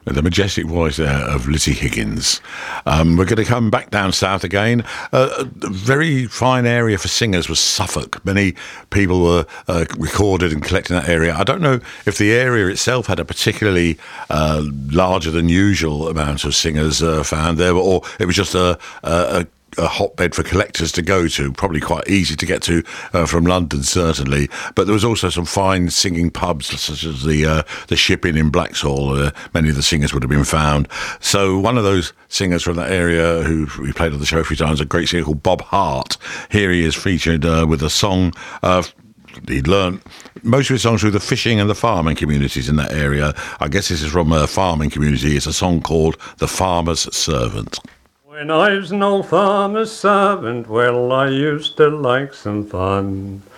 The majestic voice there of Lizzie Higgins. We're going to come back down south again. A very fine area for singers was Suffolk. Many people were recorded and collected in that area. I don't know if the area itself had a particularly larger than usual amount of singers found there, or it was just a hotbed for collectors to go to, probably quite easy to get to from London, certainly. But there was also some fine singing pubs, such as the Ship Inn in Blaxhall. Many of the singers would have been found. So one of those singers from that area who we played on the show a few times, a great singer called Bob Hart. Here he is featured with a song he'd learnt most of his songs through the fishing and the farming communities in that area. I guess this is from a farming community. It's a song called The Farmer's Servant. When I was an old farmer's servant, well, I used to like some fun.